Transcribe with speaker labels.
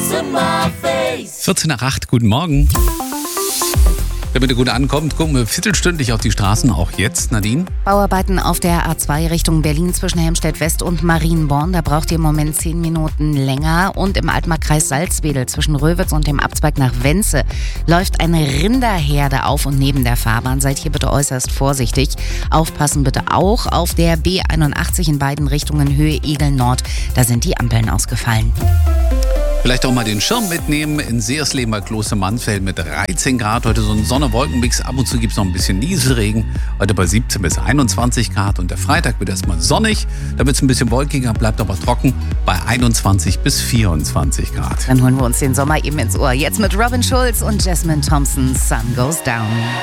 Speaker 1: 14 nach 8, guten Morgen. Damit ihr gut ankommt, gucken wir viertelstündlich auf die Straßen, auch jetzt, Nadine.
Speaker 2: Bauarbeiten auf der A2 Richtung Berlin zwischen Helmstedt-West und Marienborn. Da braucht ihr im Moment 10 Minuten länger. Und im Altmarkkreis Salzwedel zwischen Röwitz und dem Abzweig nach Wenze läuft eine Rinderherde auf und neben der Fahrbahn. Seid hier bitte äußerst vorsichtig. Aufpassen bitte auch auf der B81 in beiden Richtungen Höhe Egel Nord. Da sind die Ampeln ausgefallen.
Speaker 1: Vielleicht auch mal den Schirm mitnehmen in Seersleben bei Kloster Mannfeld mit 13 Grad. Heute so ein Sonne-Wolken-Mix. Ab und zu gibt es noch ein bisschen Nieselregen. Heute bei 17 bis 21 Grad. Und der Freitag wird erstmal sonnig. Da wird es ein bisschen wolkiger, bleibt aber trocken bei 21 bis 24 Grad.
Speaker 2: Dann holen wir uns den Sommer eben ins Ohr. Jetzt mit Robin Schulz und Jasmine Thompson, Sun Goes Down.